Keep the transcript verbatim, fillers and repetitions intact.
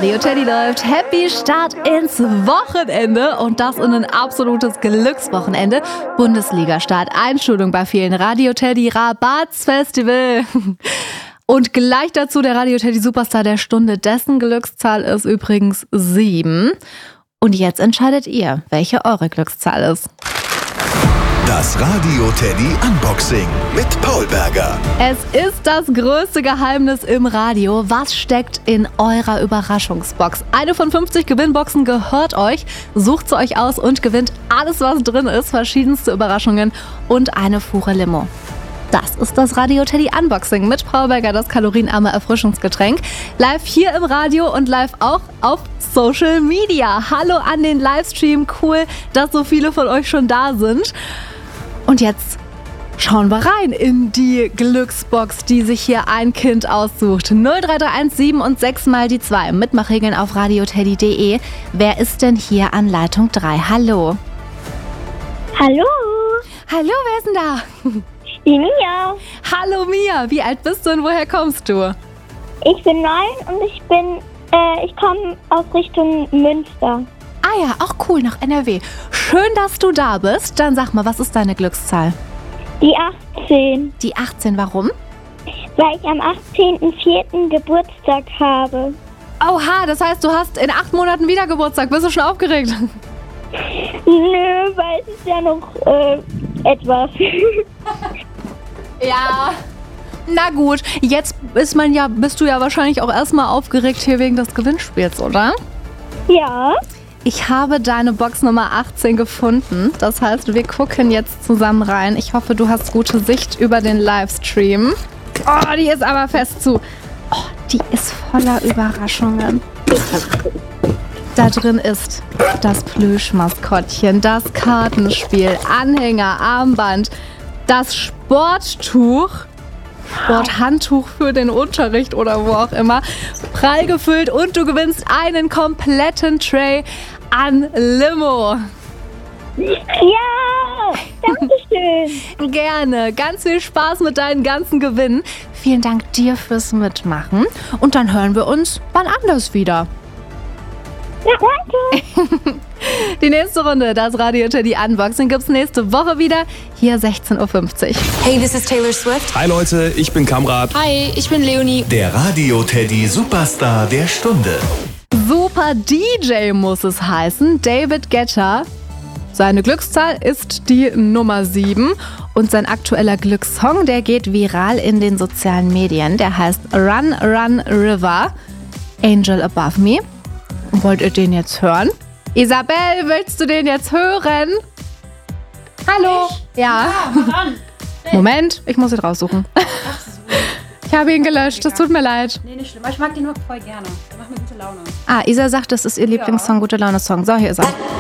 Radio Teddy läuft. Happy Start ins Wochenende und das in ein absolutes Glückswochenende. Bundesliga-Start, Einschulung bei vielen. Radio Teddy Rabatzfestival. Und gleich dazu der Radio Teddy Superstar der Stunde. Dessen Glückszahl ist übrigens sieben. Und jetzt entscheidet ihr, welche eure Glückszahl ist. Das Radio Teddy Unboxing mit Paul Berger. Es ist das größte Geheimnis im Radio. Was steckt in eurer Überraschungsbox? Eine von fünfzig Gewinnboxen gehört euch. Sucht sie euch aus und gewinnt alles, was drin ist. Verschiedenste Überraschungen und eine Fuhre Limo. Das ist das Radio Teddy Unboxing mit Paul Berger, das kalorienarme Erfrischungsgetränk. Live hier im Radio und live auch auf Social Media. Hallo an den Livestream. Cool, dass so viele von euch schon da sind. Und jetzt schauen wir rein in die Glücksbox, die sich hier ein Kind aussucht. null drei drei eins sieben und sechs mal die zwei. Mitmachregeln auf radioteddy punkt de. Wer ist denn hier an Leitung drei? Hallo. Hallo. Hallo, wer ist denn da? Die Mia. Hallo Mia, wie alt bist du und woher kommst du? Ich bin neun und ich bin, äh, ich komme aus Richtung Münster. Ah ja, auch cool, nach N R W. Schön, dass du da bist. Dann sag mal, was ist deine Glückszahl? Die achtzehn. Die achtzehn, warum? Weil ich am achtzehnten vierten Geburtstag habe. Oha, das heißt, du hast in acht Monaten wieder Geburtstag. Bist du schon aufgeregt? Nö, weil es ist ja noch äh, etwas. Ja. Na gut, jetzt ist man ja, bist du ja wahrscheinlich auch erstmal aufgeregt hier wegen des Gewinnspiels, oder? Ja. Ich habe deine Box Nummer achtzehn gefunden. Das heißt, wir gucken jetzt zusammen rein. Ich hoffe, du hast gute Sicht über den Livestream. Oh, die ist aber fest zu. Oh, die ist voller Überraschungen. Da drin ist das Plüschmaskottchen, das Kartenspiel, Anhänger, Armband, das Sporttuch, Sporthandtuch für den Unterricht oder wo auch immer, prall gefüllt und du gewinnst einen kompletten Tray an Limo. Ja, danke schön. Gerne. Ganz viel Spaß mit deinen ganzen Gewinnen. Vielen Dank dir fürs Mitmachen. Und dann hören wir uns wann anders wieder. Ja, danke. Die nächste Runde, das Radio Teddy Unboxing, gibt's nächste Woche wieder, hier sechzehn Uhr fünfzig. Hey, this is Taylor Swift. Hi Leute, ich bin Kamrat. Hi, ich bin Leonie. Der Radio Teddy Superstar der Stunde. Super D J muss es heißen, David Guetta. Seine Glückszahl ist die Nummer sieben und sein aktueller Glückssong, der geht viral in den sozialen Medien. Der heißt Run, Run, River, Angel Above Me. Wollt ihr den jetzt hören? Isabel, willst du den jetzt hören? Hallo? Ich? Ja. ja Moment, ich muss ihn raussuchen. Ich habe ihn gelöscht, das tut mir leid. Nee, nicht schlimm, aber ich mag den nur voll gerne. Der macht mir gute Laune. Ah, Isa sagt, das ist ihr Lieblingssong, gute Laune-Song. So, hier ist er.